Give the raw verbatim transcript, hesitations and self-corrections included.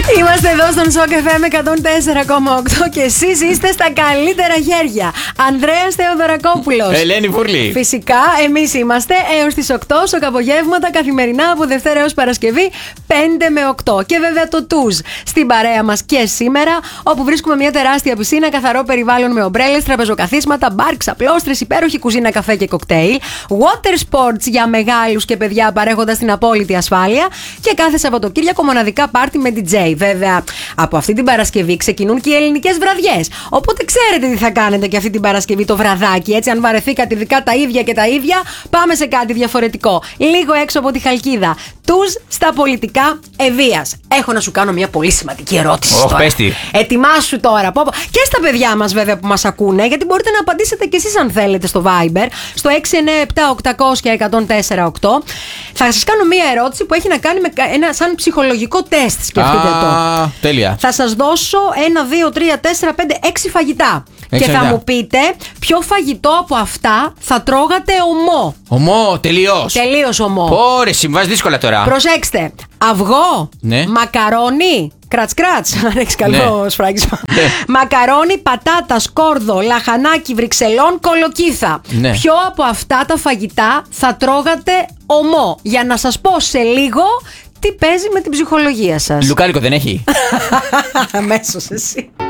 Είμαστε εδώ στον Σοκ εφ εμ εκατόν τέσσερα κόμμα οκτώ και εσείς είστε στα καλύτερα χέρια. Ανδρέας Θεοδωρακόπουλος. Ελένη Φουρλή. Φυσικά, εμείς είμαστε έως τις οκτώ Σοκ απογεύματα καθημερινά από Δευτέρα έως Παρασκευή πέντε με οκτώ. Και βέβαια το Τουζ στην παρέα μας και σήμερα, όπου βρίσκουμε μια τεράστια πισίνα, καθαρό περιβάλλον με ομπρέλες, τραπεζοκαθίσματα, μπαρ, ξαπλώστρες, υπέροχη κουζίνα, καφέ και κοκτέιλ, water sports για μεγάλους και παιδιά παρέχοντας την απόλυτη ασφάλεια και κάθε Σαββατοκύριακο μοναδικά πάρτι με ντι τζέι. Βέβαια, από αυτή την Παρασκευή ξεκινούν και οι ελληνικές βραδιές. Οπότε ξέρετε τι θα κάνετε και αυτή την Παρασκευή το βραδάκι. Έτσι, αν βαρεθήκατε ειδικά τα ίδια και τα ίδια, πάμε σε κάτι διαφορετικό. Λίγο έξω από τη Χαλκίδα. Τουζ στα πολιτικά ευβίας. Έχω να σου κάνω μια πολύ σημαντική ερώτηση. Oh, τώρα. πες τη. Ετοιμάσου τώρα. Και στα παιδιά μας, βέβαια, που μας ακούνε, γιατί μπορείτε να απαντήσετε κι εσείς αν θέλετε στο Viber, στο έξι εννιά επτά οκτακόσια εκατόν τέσσερα οκτώ. Θα σας κάνω μια ερώτηση που έχει να κάνει με ένα σαν ψυχολογικό τεστ. Σκεφτείτε ah, το. Τέλεια. Θα σας δώσω ένα, δύο, τρία, τέσσερα, πέντε, έξι φαγητά. Έξι και θα φαγητά. μου πείτε ποιο φαγητό από αυτά θα τρώγατε ομό. Ομό, τελείως. Τελείως ομό. Ωρε, συμβάζει δύσκολα τώρα. Προσέξτε. Αυγό, Ναι. μακαρόνι, κράτς κράτς, αν έχεις καλό Ναι. σφράγισμα. Ναι. Μακαρόνι, πατάτα, σκόρδο, λαχανάκι, βρυξελών, κολοκύθα. Ναι. Ποιο από αυτά τα φαγητά θα τρώγατε ομό? Για να σας πω σε λίγο τι παίζει με την ψυχολογία σας. Λουκάνικο δεν έχει. Αμέσως εσύ.